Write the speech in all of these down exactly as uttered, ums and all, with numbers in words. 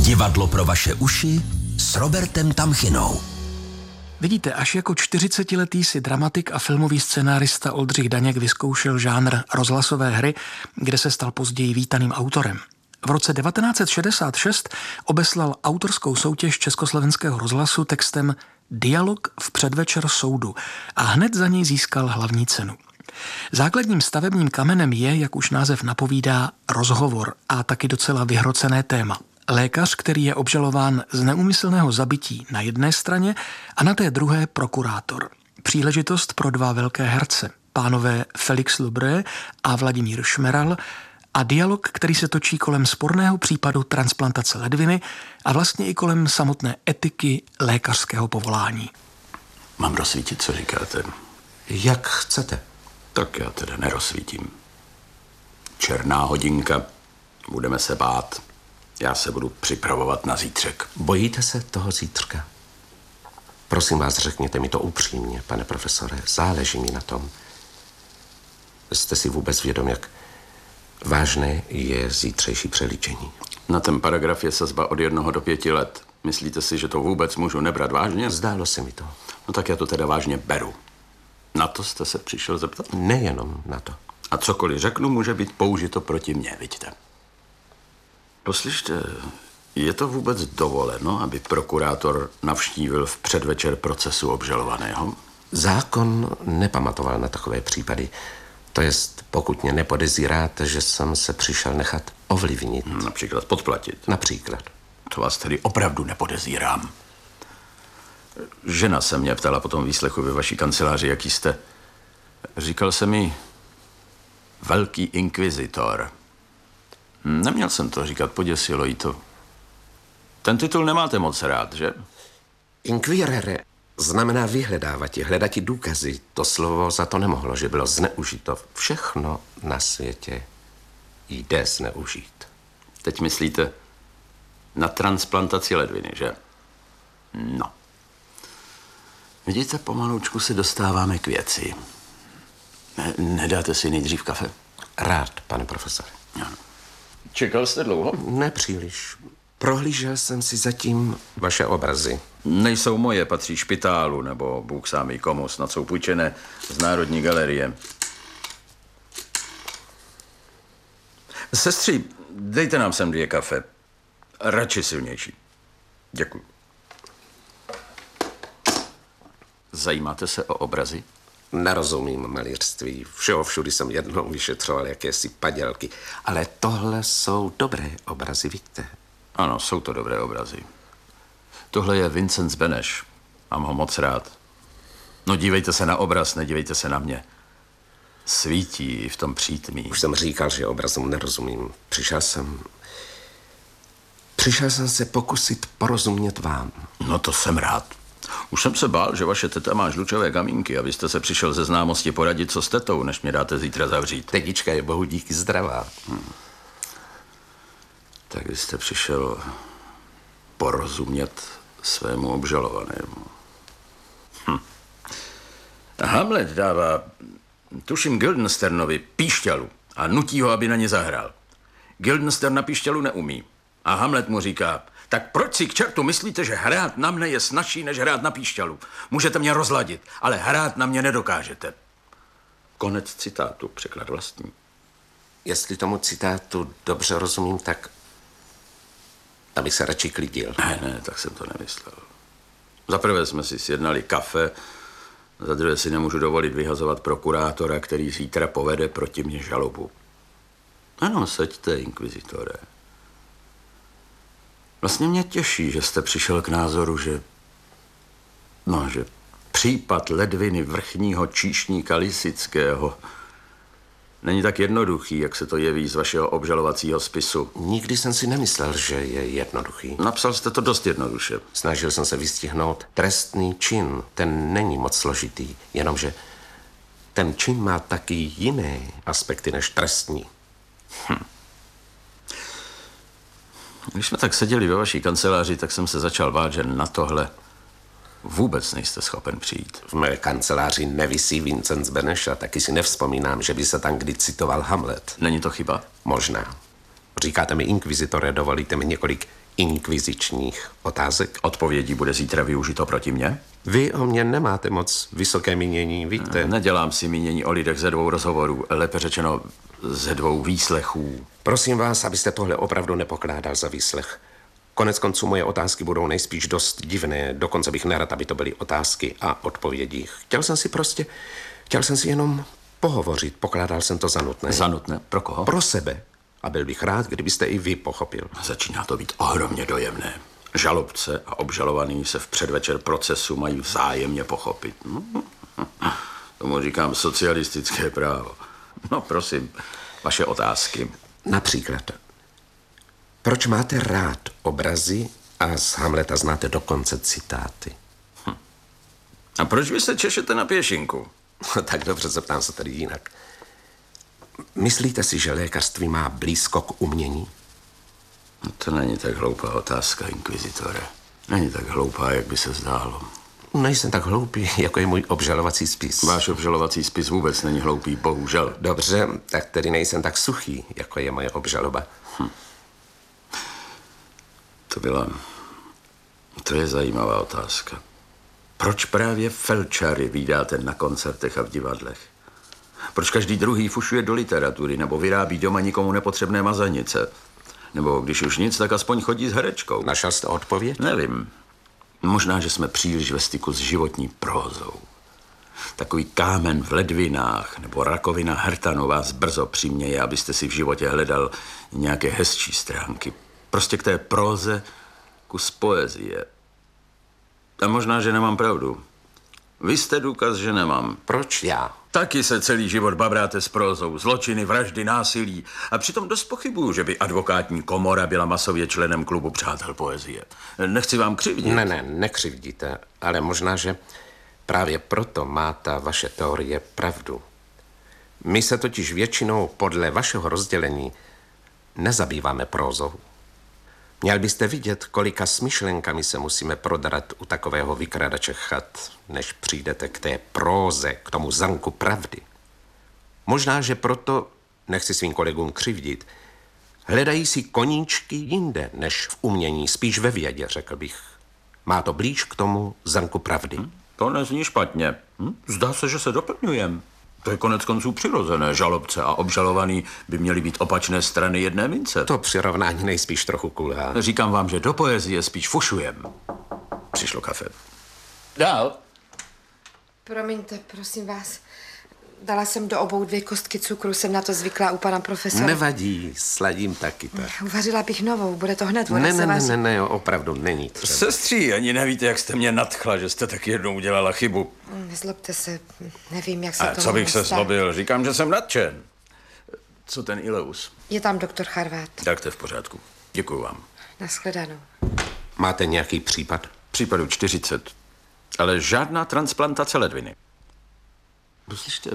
Divadlo pro vaše uši s Robertem Tamchinou. Vidíte, až jako čtyřicetiletý si dramatik a filmový scenárista Oldřich Daněk vyzkoušel žánr rozhlasové hry, kde se stal později vítaným autorem. V roce devatenáct set šedesát šest obeslal autorskou soutěž Československého rozhlasu textem Dialog v předvečer soudu a hned za něj získal hlavní cenu. Základním stavebním kamenem je, jak už název napovídá, rozhovor a taky docela vyhrocené téma. Lékař, který je obžalován z neúmyslného zabití na jedné straně a na té druhé prokurátor. Příležitost pro dva velké herce, pánové Felix Lubré a Vladimír Šmeral, a dialog, který se točí kolem sporného případu transplantace ledviny a vlastně i kolem samotné etiky lékařského povolání. Mám rozsvítit, co říkáte? Jak chcete. Tak já teda nerozsvítím. Černá hodinka, budeme se bát. Já se budu připravovat na zítřek. Bojíte se toho zítřka? Prosím vás, řekněte mi to upřímně, pane profesore. Záleží mi na tom. Jste si vůbec vědom, jak vážné je zítřejší přelíčení? Na ten paragraf je sazba od jednoho do pěti let. Myslíte si, že to vůbec můžu nebrat vážně? Zdálo se mi to. No tak já to teda vážně beru. Na to jste se přišel zeptat? Nejenom na to. A cokoliv řeknu, může být použito proti mně, vidíte? Poslyšte, je to vůbec dovoleno, aby prokurátor navštívil v předvečer procesu obžalovaného? Zákon nepamatoval na takové případy. To jest, pokud mě nepodezíráte, že jsem se přišel nechat ovlivnit. Například podplatit. Například. To vás tedy opravdu nepodezírám. Žena se mě ptala po tom výslechu ve vaší kanceláři, jaký jste. Říkal se mi velký inkvizitor. Neměl jsem to říkat, poděsilo jí to. Ten titul nemáte moc rád, že? Inquirere znamená vyhledávat, hledati důkazy. To slovo za to nemohlo, že bylo zneužito. Všechno na světě jde zneužít. Teď myslíte na transplantaci ledviny, že? No. Vidíte, pomaloučku se dostáváme k věci. Ne, nedáte si nejdřív kafe? Rád, pane profesore. Ano. Čekal jste dlouho? Nepříliš. Prohlížel jsem si zatím vaše obrazy. Nejsou moje, patří špitálu, nebo Bůh sám komu, snad jsou půjčené z Národní galerie. Sestři, dejte nám sem dvě kafe. Radši silnější. Děkuji. Zajímáte se o obrazy? Nerozumím malířství. Všeho všudy jsem jednou vyšetřoval jakési padělky. Ale tohle jsou dobré obrazy, vidíte? Ano, jsou to dobré obrazy. Tohle je Vincent Beneš. Mám ho moc rád. No dívejte se na obraz, nedívejte se na mě. Svítí i v tom přítmí. Už jsem říkal, že obrazům nerozumím. Přišel jsem... Přišel jsem se pokusit porozumět vám. No to jsem rád. Už jsem se bál, že vaše teta má žlučové kamínky a vy jste se přišel ze známosti poradit, co s tetou, než mě dáte zítra zavřít. Tetička je bohu díky zdravá. Hmm. Tak vy jste přišel porozumět svému obžalovanému. Hm. Hamlet dává, tuším, Guildensternovi píšťalu a nutí ho, aby na ně zahrál. Guildenstern na píšťalu neumí. A Hamlet mu říká, tak proč si k čertu myslíte, že hrát na mne je snazší, než hrát na píšťalu? Můžete mě rozladit, ale hrát na mě nedokážete. Konec citátu, překlad vlastní. Jestli tomu citátu dobře rozumím, tak abych se radši klidil. Ne, ne, tak jsem to nemyslel. Za prvé jsme si sjednali kafe, za druhé si nemůžu dovolit vyhazovat prokurátora, který zítra povede proti mě žalobu. Ano, seďte, inkvizitore. Vlastně mě těší, že jste přišel k názoru, že... No, že případ ledviny vrchního číšníka Lisického není tak jednoduchý, jak se to jeví z vašeho obžalovacího spisu. Nikdy jsem si nemyslel, že je jednoduchý. Napsal jste to dost jednoduše. Snažil jsem se vystihnout trestný čin. Ten není moc složitý, jenomže ten čin má taky jiné aspekty než trestní. Hm. Když jsme tak seděli ve vaší kanceláři, tak jsem se začal bát, že na tohle vůbec nejste schopen přijít. V mé kanceláři nevisí Vincent Beneš a taky si nevzpomínám, že by se tam kdy citoval Hamlet. Není to chyba? Možná. Říkáte mi inkvizitore, dovolíte mi několik inkvizičních otázek. Odpovědí bude zítra využito proti mně? Vy o mě nemáte moc vysoké mínění, víte? Nedělám si mínění o lidech ze dvou rozhovorů, lépe řečeno ze dvou výslechů. Prosím vás, abyste tohle opravdu nepokládal za výslech. Konec konců moje otázky budou nejspíš dost divné, dokonce bych nerad, aby to byly otázky a odpovědi. Chtěl jsem si prostě, chtěl jsem si jenom pohovořit, pokládal jsem to za nutné. Za nutné? Pro koho? Pro sebe. A byl bych rád, kdybyste i vy pochopil. Začíná to být ohromně dojemné. Žalobce a obžalovaný se v předvečer procesu mají vzájemně pochopit. Tomu říkám socialistické právo. No prosím, vaše otázky. Například, proč máte rád obrazy a z Hamleta znáte dokonce citáty? Hm. A proč vy se češete na pěšinku? Tak dobře, zeptám se tady jinak. Myslíte si, že lékařství má blízko k umění? No to není tak hloupá otázka, inkvizitore. Není tak hloupá, jak by se zdálo. Nejsem tak hloupý, jako je můj obžalovací spis. Váš obžalovací spis vůbec není hloupý, bohužel. Dobře, tak tedy nejsem tak suchý, jako je moje obžaloba. Hm. To byla... To je zajímavá otázka. Proč právě felčary vídáte na koncertech a v divadlech? Proč každý druhý fušuje do literatury nebo vyrábí doma nikomu nepotřebné mazanice? Nebo když už nic, tak aspoň chodí s herečkou. Našel jste odpověď? Nevím. Možná, že jsme příliš ve styku s životní prózou. Takový kámen v ledvinách nebo rakovina hrtanu vás brzo přiměje, abyste si v životě hledal nějaké hezčí stránky. Prostě k té próze kus poezie. A možná, že nemám pravdu. Vy jste důkaz, že nemám. Proč já? Taky se celý život babráte s prózou, zločiny, vraždy, násilí. A přitom dost pochybuju, že by advokátní komora byla masově členem klubu přátel poezie. Nechci vám křivdit. Ne, ne, nekřivdíte, ale možná, že právě proto má ta vaše teorie pravdu. My se totiž většinou podle vašeho rozdělení nezabýváme prózou. Měl byste vidět, kolika smyšlenkami se musíme prodarat u takového vykradače chat, než přijdete k té próze, k tomu zrnku pravdy. Možná, že proto, nechci svým kolegům křivdit, hledají si koníčky jinde, než v umění, spíš ve vědě, řekl bych. Má to blíž k tomu zrnku pravdy. Hm? To nezní špatně. Hm? Zdá se, že se doplňujeme. To je konec konců přirozené. Žalobce a obžalovaný by měly být opačné strany jedné mince. To přirovnání nejspíš trochu kulhá. Říkám vám, že do poezie spíš fušujem. Přišlo kafe. Dál. Promiňte, prosím vás. Dala jsem do obou dvě kostky cukru, jsem na to zvyklá u pana profesora. Nevadí, sladím taky tak. Uvařila bych novou, bude to hned. Ne, ne, ne, ne, ne, opravdu není třeba. Sestří, ani nevíte, jak jste mě nadchla, že jste tak jednou udělala chybu. Nezlobte se, nevím, jak se A to co bych se stát. zlobil? Říkám, že jsem nadšen. Co ten Ileus? Je tam doktor Charvát. Tak to je v pořádku. Děkuju vám. Nashledanou. Máte nějaký případ? Případů čtyřicet, ale žádná transplantace ledviny. Poslyšte,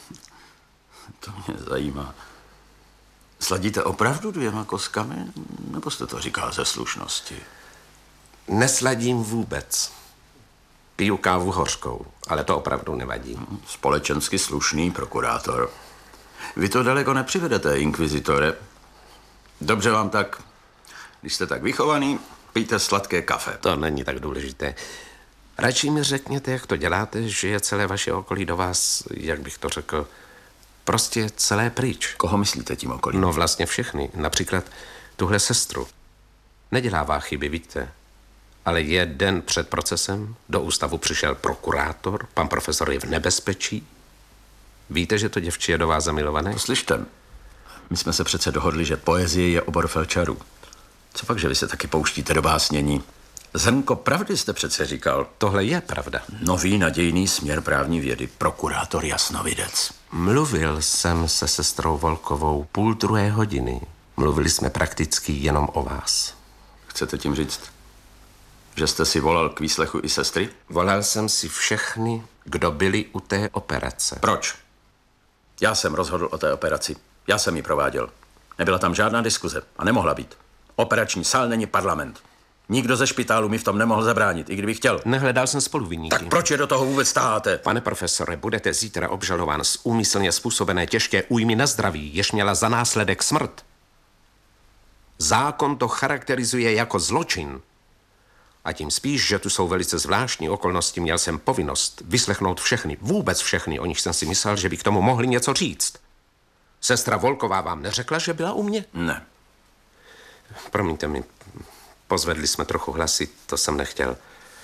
to mě zajímá. Sladíte opravdu dvěma koskami, nebo jste to říkal ze slušnosti? Nesladím vůbec. Piju kávu hořkou, ale to opravdu nevadí. Společensky slušný prokurátor. Vy to daleko nepřivedete, inkvizitore. Dobře vám tak. Když jste tak vychovaný, pijte sladké kafe. To není tak důležité. Radši mi řekněte, jak to děláte, že je celé vaše okolí do vás, jak bych to řekl, prostě celé pryč. Koho myslíte tím okolím? No vlastně všechny. Například tuhle sestru. Nedělává chyby, víte. Ale je den před procesem, do ústavu přišel prokurátor, pan profesor je v nebezpečí. Víte, že to děvče je do vás zamilované? Poslyšte, my jsme se přece dohodli, že poezie je obor felčarů. Co pak, že vy se taky pouštíte do básnění? Zrnko pravdy jste přece říkal. Tohle je pravda. Nový nadějný směr právní vědy, prokurátor jasnovidec. Mluvil jsem se sestrou Volkovou půl druhé hodiny. Mluvili jsme prakticky jenom o vás. Chcete tím říct, že jste si volal k výslechu i sestry? Volal jsem si všechny, kdo byli u té operace. Proč? Já jsem rozhodl o té operaci. Já jsem ji prováděl. Nebyla tam žádná diskuze a nemohla být. Operační sál není parlament. Nikdo ze špitálu mi v tom nemohl zabránit, i kdyby chtěl. Nehledal jsem spoluviníky. Tak proč je do toho vůbec táháte? Pane profesore, budete zítra obžalován z úmyslně způsobené těžké újmy na zdraví, jež měla za následek smrt. Zákon to charakterizuje jako zločin. A tím spíš, že tu jsou velice zvláštní okolnosti, měl jsem povinnost vyslechnout všechny, vůbec všechny, o nich jsem si myslel, že by k tomu mohli něco říct. Sestra Volková vám neřekla, že byla u mě? Ne. Promiňte mi, pozvedli jsme trochu hlasy, to jsem nechtěl.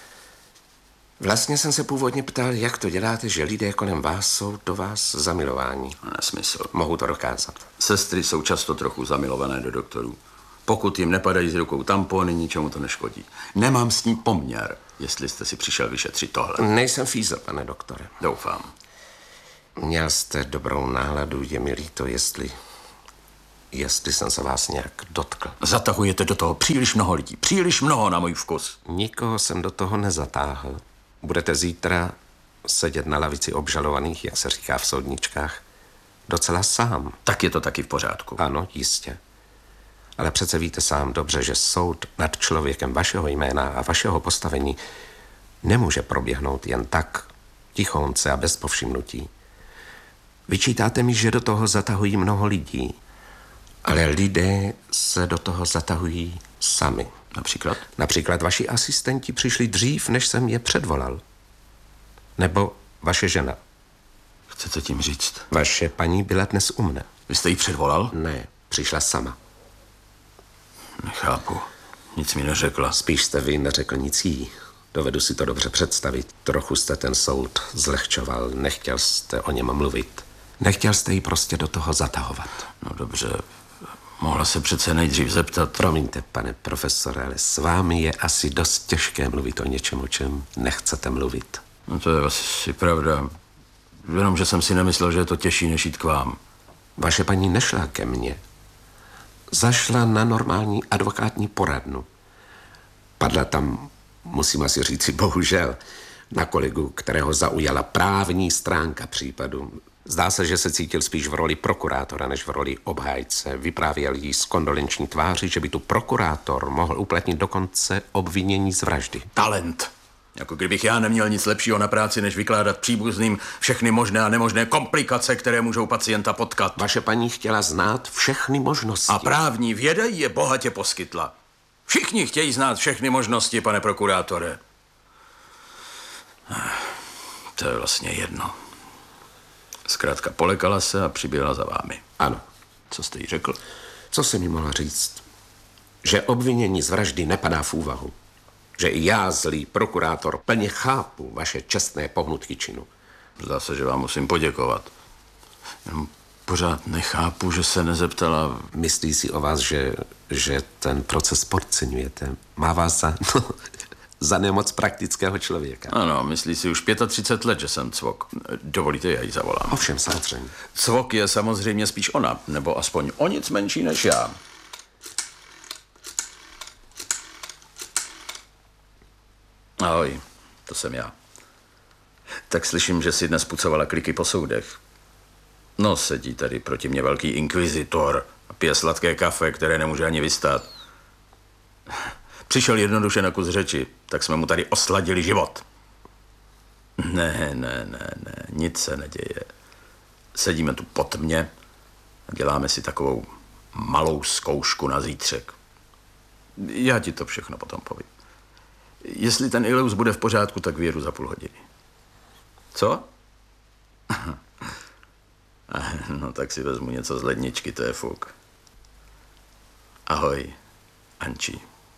Vlastně jsem se původně ptal, jak to děláte, že lidé kolem vás jsou do vás zamilováni. Nesmysl. Mohu to dokázat. Sestry jsou často trochu zamilované do doktorů. Pokud jim nepadají z rukou tampony, ničemu to neškodí. Nemám s ní poměr, jestli jste si přišel vyšetřit tohle. Nejsem fízel, pane doktore. Doufám. Měl jste dobrou náladu, je mi líto, jestli... jestli jsem se vás nějak dotkl. Zatahujete do toho příliš mnoho lidí. Příliš mnoho na můj vkus. Nikoho jsem do toho nezatáhl. Budete zítra sedět na lavici obžalovaných, jak se říká v soudničkách, docela sám. Tak je to taky v pořádku. Ano, jistě. Ale přece víte sám dobře, že soud nad člověkem vašeho jména a vašeho postavení nemůže proběhnout jen tak, tichonce a bez povšimnutí. Vyčítáte mi, že do toho zatahují mnoho lidí, ale lidé se do toho zatahují sami. Například? Například vaši asistenti přišli dřív, než jsem je předvolal. Nebo vaše žena. Chcete tím říct? Vaše paní byla dnes u mne. Vy jste ji předvolal? Ne, přišla sama. Nechápu. Nic mi neřekla. Spíš jste vy neřekl nic jí. Dovedu si to dobře představit. Trochu jste ten soud zlehčoval. Nechtěl jste o něm mluvit. Nechtěl jste ji prostě do toho zatahovat. No dobře. Mohla se přece nejdřív zeptat. Promiňte, pane profesore, ale s vámi je asi dost těžké mluvit o něčem, o čem nechcete mluvit. No to je asi pravda. Jenom, že jsem si nemyslel, že je to těžší, než jít k vám. Vaše paní nešla ke mně. Zašla na normální advokátní poradnu. Padla tam, musím asi říci bohužel, na kolegu, kterého zaujala právní stránka případu. Zdá se, že se cítil spíš v roli prokurátora, než v roli obhájce. Vyprávěl jí s kondolenční tváří, že by tu prokurátor mohl uplatnit dokonce obvinění z vraždy. Talent. Jako kdybych já neměl nic lepšího na práci, než vykládat příbuzným všechny možné a nemožné komplikace, které můžou pacienta potkat. Vaše paní chtěla znát všechny možnosti. A právní věda je bohatě poskytla. Všichni chtějí znát všechny možnosti, pane prokurátore. To je vlastně jedno. Zkrátka polekala se a přiběhla za vámi. Ano. Co jste jí řekl? Co jsem jí mohla říct? Že obvinění z vraždy nepadá v úvahu. Že i já, zlý prokurátor, plně chápu vaše čestné pohnutky činu. Zdá se, že vám musím poděkovat. Jenom pořád nechápu, že se nezeptala... Myslí si o vás, že, že ten proces podceňujete. Má vás za, no, za nemoc praktického člověka. Ano, myslí si už třicet pět let, že jsem cvok. Dovolíte, já ji zavolám. Ovšem, samozřejmě. Cvok je samozřejmě spíš ona, nebo aspoň o nic menší než já. Ahoj, to jsem já. Tak slyším, že si dnes pucovala kliky po soudech. No, sedí tady proti mě velký inkvizitor a pije sladké kafe, které nemůže ani vystát. Přišel jednoduše na kus řeči, tak jsme mu tady osladili život. Ne, ne, ne, ne, nic se neděje. Sedíme tu pod mě a děláme si takovou malou zkoušku na zítřek. Já ti to všechno potom povím. Jestli ten ileus bude v pořádku, tak vyjedu za půl hodiny. Co? No tak si vezmu něco z ledničky, to je fuk. Ahoj, Ančí.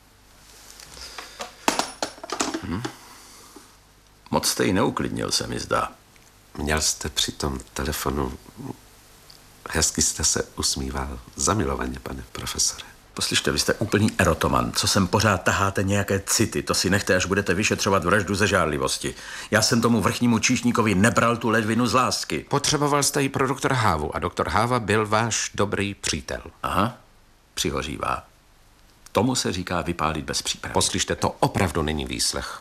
Hm? Moc jste ji neuklidnil, se mi zdá. Měl jste při tom telefonu... Hezky jste se usmíval. Zamilovaně, pane profesore. Poslyšte, vy jste úplný erotoman. Co sem pořád taháte nějaké city, to si nechte, až budete vyšetřovat vraždu ze žárlivosti. Já jsem tomu vrchnímu číšníkovi nebral tu ledvinu z lásky. Potřeboval jste ji pro doktora Hávu a doktor Háva byl váš dobrý přítel. Aha, přihořívá. Tomu se říká vypálit bez přípravy. Poslyšte, to opravdu není výslech.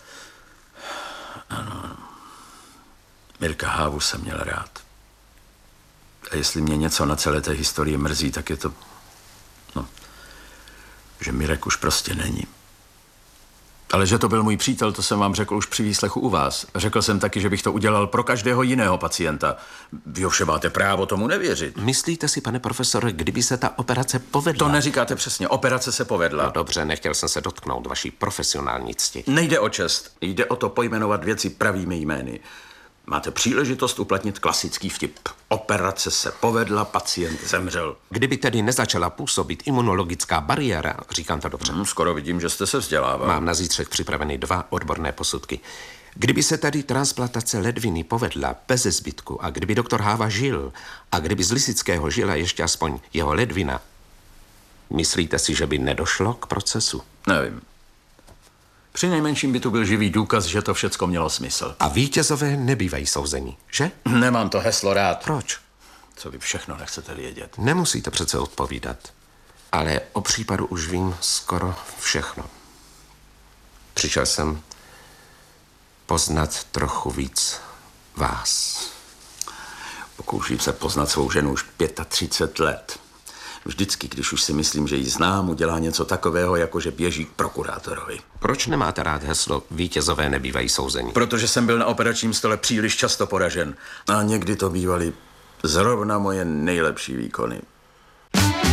Ano. Mirka Hávu jsem měl rád. A jestli mě něco na celé té historii mrzí, tak je to... No, že Mirek už prostě není. Ale že to byl můj přítel, to jsem vám řekl už při výslechu u vás. Řekl jsem taky, že bych to udělal pro každého jiného pacienta. Vy ovšem máte právo tomu nevěřit. Myslíte si, pane profesore, kdyby se ta operace povedla? To neříkáte přesně. Operace se povedla. No dobře, nechtěl jsem se dotknout vaší profesionální cti. Nejde o čest. Jde o to pojmenovat věci pravými jmény. Máte příležitost uplatnit klasický vtip. Operace se povedla, pacient zemřel. Kdyby tedy nezačala působit imunologická bariéra, říkám to dobře. Hmm, skoro vidím, že jste se vzdělával. Mám na zítřek připraveny dva odborné posudky. Kdyby se tady transplantace ledviny povedla bez zbytku a kdyby doktor Háva žil a kdyby z Lisického žila ještě aspoň jeho ledvina, myslíte si, že by nedošlo k procesu? Nevím. Při nejmenším by tu byl živý důkaz, že to všecko mělo smysl. A vítězové nebývají souzeni, že? Nemám to heslo rád. Proč? Co vy všechno nechcete vědět? Nemusíte přece odpovídat. Ale o případu už vím skoro všechno. Přišel jsem poznat trochu víc vás. Pokouším se poznat svou ženu už třicet pět let. Vždycky, když už si myslím, že ji znám, udělá něco takového, jako že běží k prokurátorovi. Proč nemáte rád heslo vítězové nebývají souzeni? Protože jsem byl na operačním stole příliš často poražen. A někdy to bývaly zrovna moje nejlepší výkony.